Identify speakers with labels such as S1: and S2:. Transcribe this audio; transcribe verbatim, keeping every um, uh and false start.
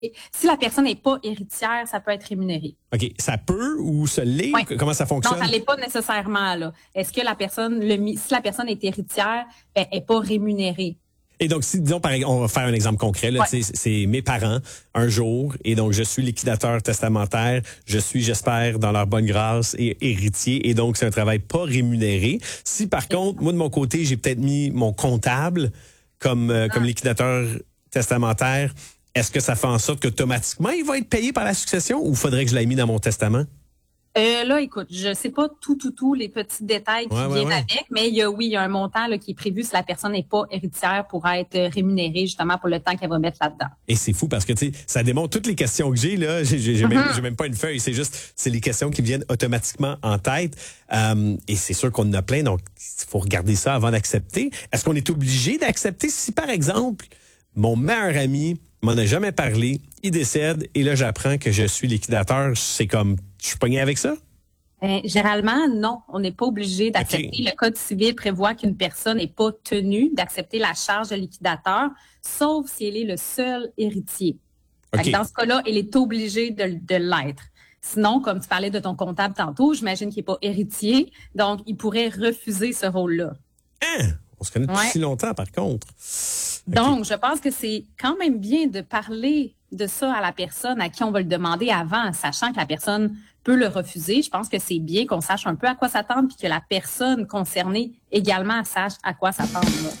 S1: Si la personne n'est pas héritière, ça peut être rémunéré.
S2: OK. Ça peut ou ça l'est?
S1: Oui.
S2: Comment ça fonctionne?
S1: Non, ça l'est pas nécessairement, là. Est-ce que la personne, le, si la personne est héritière, ben, elle n'est pas rémunérée?
S2: Et donc, si, disons, par exemple, on va faire un exemple concret, là,
S1: Ouais.
S2: c'est, c'est mes parents, un jour, et donc je suis liquidateur testamentaire, je suis, j'espère, dans leur bonne grâce, et héritier, et donc c'est un travail pas rémunéré. Si, par
S1: Et
S2: contre, moi, de mon côté, j'ai peut-être mis mon comptable comme, euh,
S1: ah.
S2: comme liquidateur testamentaire, est-ce que ça fait en sorte qu'automatiquement, il va être payé par la succession, ou faudrait que je l'aie mis dans mon testament?
S1: Euh, là, écoute, je sais pas tout, tout, tout les petits détails qui
S2: Ouais, ouais,
S1: viennent
S2: ouais.
S1: avec, mais il y a, oui, il y a un montant là, qui est prévu si la personne n'est pas héritière pour être rémunérée justement pour le temps qu'elle va mettre là-dedans.
S2: Et c'est fou parce que, tu sais, ça démontre toutes les questions que j'ai, là. J'ai, j'ai, j'ai, même, j'ai même pas une feuille. C'est juste, c'est les questions qui viennent automatiquement en tête. Euh, et c'est sûr qu'on en a plein, donc il faut regarder ça avant d'accepter. Est-ce qu'on est obligé d'accepter si, par exemple, mon meilleur ami m'en a jamais parlé, il décède, et là, j'apprends que je suis liquidateur, c'est comme, je suis pogné avec ça?
S1: Euh, généralement, non, on n'est pas obligé d'accepter.
S2: Okay.
S1: Le Code civil prévoit qu'une personne n'est pas tenue d'accepter la charge de liquidateur, sauf si elle est le seul héritier.
S2: Okay.
S1: Fait que dans ce cas-là, elle est obligée de, de l'être. Sinon, comme tu parlais de ton comptable tantôt, j'imagine qu'il n'est pas héritier, donc il pourrait refuser ce rôle-là.
S2: Hein? On se connaît depuis
S1: Ouais.
S2: si longtemps, par contre. Okay.
S1: Donc, je pense que c'est quand même bien de parler de ça à la personne à qui on va le demander avant, sachant que la personne peut le refuser. Je pense que c'est bien qu'on sache un peu à quoi s'attendre puis que la personne concernée également sache à quoi s'attendre.